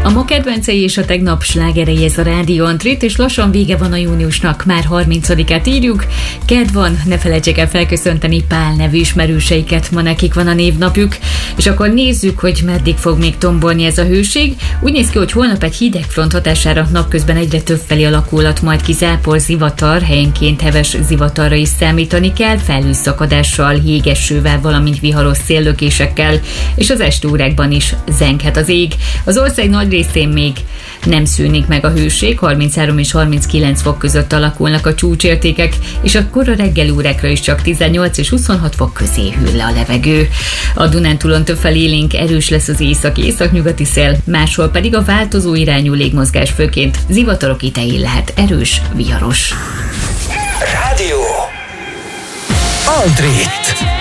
A ma kedvencei és a tegnap slágerei, ez a Rádió Antrit, és lassan vége van a júniusnak, már 30-át írjuk. Kedd van, ne felejtsék el felköszönteni Pál nevű ismerőseiket, ma nekik van a névnapjuk. És akkor nézzük, hogy meddig fog még tombolni ez a hőség. Úgy néz ki, hogy holnap egy hideg front hatására napközben egyre többfelé alakulhat majd ki zápor, zivatar, helyenként heves zivatarra is számítani kell, felhőszakadással, jégesővel, valamint viharos széllökésekkel, és az esti órákban is zenghet az ég. Az ország nagy részén még nem szűnik meg a hőség, 33 és 39 fok között alakulnak a csúcsértékek, és a kora reggeli órákra is csak 18 és 26 fok közé hűl le a levegő. A Dunántúlon többfelé élénk erős lesz az észak-északnyugati szél, máshol pedig a változó irányú légmozgás, főként zivatarok idején lehet erős, viharos. Rádió Antrit.